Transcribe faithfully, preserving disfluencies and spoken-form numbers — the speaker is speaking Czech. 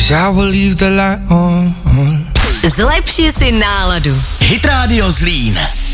'cause I will leave the light on. Zlepši si náladu. Hit Radio Zlín.